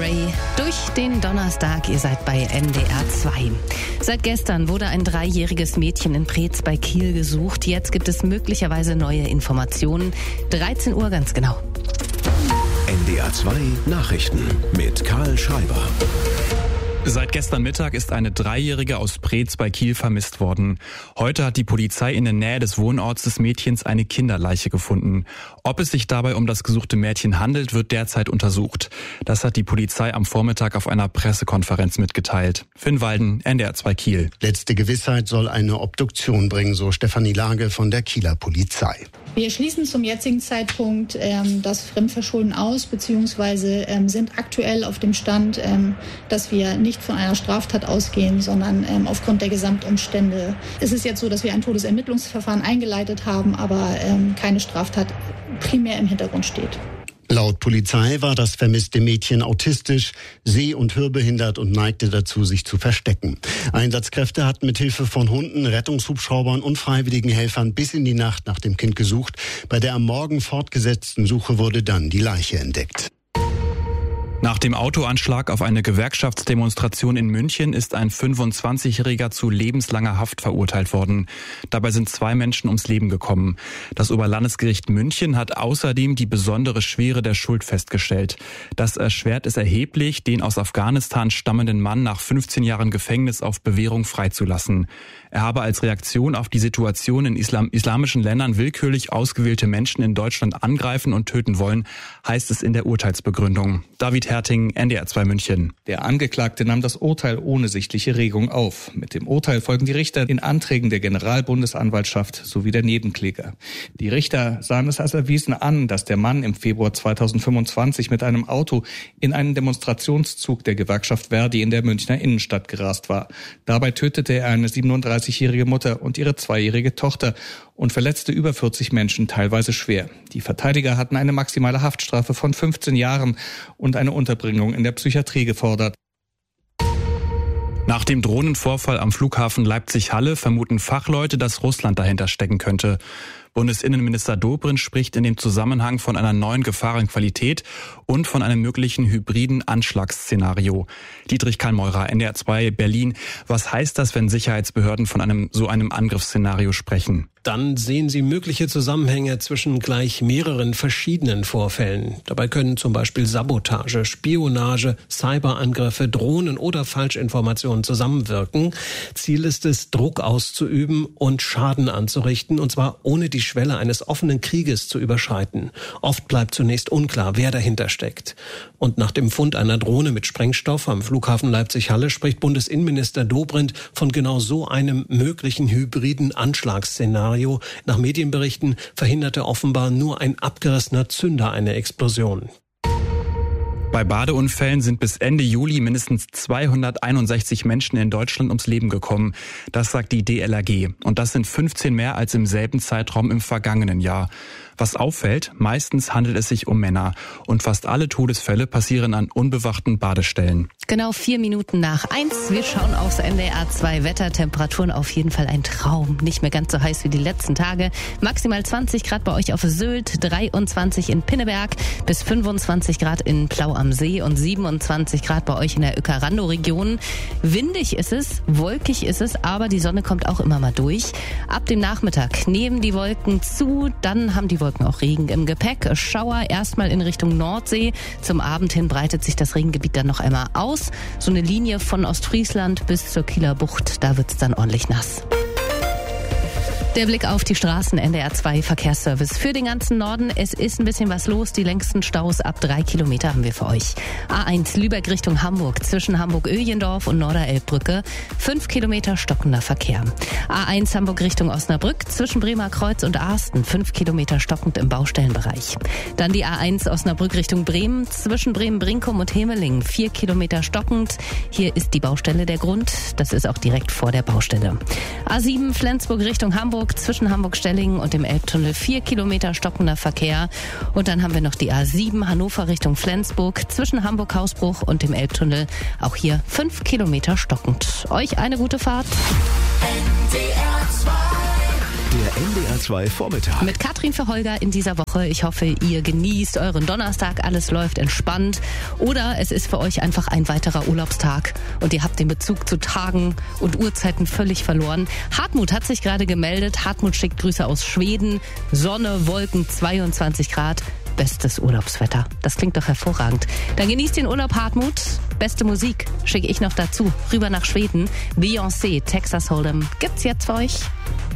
Ray durch den Donnerstag. Ihr seid bei NDR 2. Seit gestern wurde ein 3-jähriges Mädchen in Preetz bei Kiel gesucht. Jetzt gibt es möglicherweise neue Informationen. 13 Uhr ganz genau. NDR 2 Nachrichten mit Karl Schreiber. Seit gestern Mittag ist eine 3-Jährige aus Preetz bei Kiel vermisst worden. Heute hat die Polizei in der Nähe des Wohnorts des Mädchens eine Kinderleiche gefunden. Ob es sich dabei um das gesuchte Mädchen handelt, wird derzeit untersucht. Das hat die Polizei am Vormittag auf einer Pressekonferenz mitgeteilt. Finn Walden, NDR 2 Kiel. Letzte Gewissheit soll eine Obduktion bringen, so Stefanie Lage von der Kieler Polizei. Wir schließen zum jetzigen Zeitpunkt das Fremdverschulden aus, beziehungsweise sind aktuell auf dem Stand, dass wir nicht von einer Straftat ausgehen, sondern aufgrund der Gesamtumstände. Es ist jetzt so, dass wir ein Todesermittlungsverfahren eingeleitet haben, aber keine Straftat primär im Hintergrund steht. Laut Polizei war das vermisste Mädchen autistisch, seh- und hörbehindert und neigte dazu, sich zu verstecken. Einsatzkräfte hatten mit Hilfe von Hunden, Rettungshubschraubern und freiwilligen Helfern bis in die Nacht nach dem Kind gesucht. Bei der am Morgen fortgesetzten Suche wurde dann die Leiche entdeckt. Nach dem Autoanschlag auf eine Gewerkschaftsdemonstration in München ist ein 25-Jähriger zu lebenslanger Haft verurteilt worden. Dabei sind 2 Menschen ums Leben gekommen. Das Oberlandesgericht München hat außerdem die besondere Schwere der Schuld festgestellt. Das erschwert es erheblich, den aus Afghanistan stammenden Mann nach 15 Jahren Gefängnis auf Bewährung freizulassen. Er habe als Reaktion auf die Situation in islamischen Ländern willkürlich ausgewählte Menschen in Deutschland angreifen und töten wollen, heißt es in der Urteilsbegründung. David Herting, NDR 2 München. Der Angeklagte nahm das Urteil ohne sichtliche Regung auf. Mit dem Urteil folgen die Richter den Anträgen der Generalbundesanwaltschaft sowie der Nebenkläger. Die Richter sahen es als erwiesen an, dass der Mann im Februar 2025 mit einem Auto in einen Demonstrationszug der Gewerkschaft Verdi in der Münchner Innenstadt gerast war. Dabei tötete er eine 37-jährige Mutter und ihre 2-jährige Tochter und verletzte über 40 Menschen, teilweise schwer. Die Verteidiger hatten eine maximale Haftstrafe von 15 Jahren und eine Unterbringung in der Psychiatrie gefordert. Nach dem Drohnenvorfall am Flughafen Leipzig-Halle vermuten Fachleute, dass Russland dahinter stecken könnte. Bundesinnenminister Dobrindt spricht in dem Zusammenhang von einer neuen Gefahrenqualität und von einem möglichen hybriden Anschlagsszenario. Dietrich Kallmeurer, NDR 2 Berlin. Was heißt das, wenn Sicherheitsbehörden von einem Angriffsszenario sprechen? Dann sehen Sie mögliche Zusammenhänge zwischen gleich mehreren verschiedenen Vorfällen. Dabei können zum Beispiel Sabotage, Spionage, Cyberangriffe, Drohnen oder Falschinformationen zusammenwirken. Ziel ist es, Druck auszuüben und Schaden anzurichten, und zwar ohne die Schwelle eines offenen Krieges zu überschreiten. Oft bleibt zunächst unklar, wer dahinter steckt. Und nach dem Fund einer Drohne mit Sprengstoff am Flughafen Leipzig-Halle spricht Bundesinnenminister Dobrindt von genau so einem möglichen hybriden Anschlagsszenario. Nach Medienberichten verhinderte offenbar nur ein abgerissener Zünder eine Explosion. Bei Badeunfällen sind bis Ende Juli mindestens 261 Menschen in Deutschland ums Leben gekommen. Das sagt die DLRG. Und das sind 15 mehr als im selben Zeitraum im vergangenen Jahr. Was auffällt, meistens handelt es sich um Männer. Und fast alle Todesfälle passieren an unbewachten Badestellen. Genau 4 Minuten nach 1. Wir schauen aufs NDR 2 Wetter. Temperaturen auf jeden Fall ein Traum. Nicht mehr ganz so heiß wie die letzten Tage. Maximal 20 Grad bei euch auf Sylt, 23 in Pinneberg, bis 25 Grad in Plau am See und 27 Grad bei euch in der Uecker-Randow-Region. Windig ist es, wolkig ist es, aber die Sonne kommt auch immer mal durch. Ab dem Nachmittag nehmen die Wolken zu, dann haben die Wolken auch Regen im Gepäck. Schauer erstmal in Richtung Nordsee. Zum Abend hin breitet sich das Regengebiet dann noch einmal aus. So eine Linie von Ostfriesland bis zur Kieler Bucht, da wird's dann ordentlich nass. Der Blick auf die Straßen, NDR 2 Verkehrsservice für den ganzen Norden. Es ist ein bisschen was los. Die längsten Staus ab 3 Kilometer haben wir für euch. A1 Lübeck Richtung Hamburg, zwischen Hamburg-Öhlendorf und Norderelbbrücke. 5 Kilometer stockender Verkehr. A1 Hamburg Richtung Osnabrück, zwischen Bremer Kreuz und Arsten. 5 Kilometer stockend im Baustellenbereich. Dann die A1 Osnabrück Richtung Bremen, zwischen Bremen-Brinkum und Hemeling. 4 Kilometer stockend. Hier ist die Baustelle der Grund. Das ist auch direkt vor der Baustelle. A7 Flensburg Richtung Hamburg, zwischen Hamburg-Stellingen und dem Elbtunnel 4 Kilometer stockender Verkehr. Und dann haben wir noch die A7 Hannover Richtung Flensburg, zwischen Hamburg-Hausbruch und dem Elbtunnel. Auch hier 5 Kilometer stockend. Euch eine gute Fahrt. Der NDR 2 Vormittag. Mit Katrin Verholger in dieser Woche. Ich hoffe, ihr genießt euren Donnerstag. Alles läuft entspannt. Oder es ist für euch einfach ein weiterer Urlaubstag und ihr habt den Bezug zu Tagen und Uhrzeiten völlig verloren. Hartmut hat sich gerade gemeldet. Hartmut schickt Grüße aus Schweden. Sonne, Wolken, 22 Grad. Bestes Urlaubswetter. Das klingt doch hervorragend. Dann genießt den Urlaub, Hartmut. Beste Musik schicke ich noch dazu. Rüber nach Schweden. Beyoncé, Texas Hold'em. Gibt's jetzt für euch.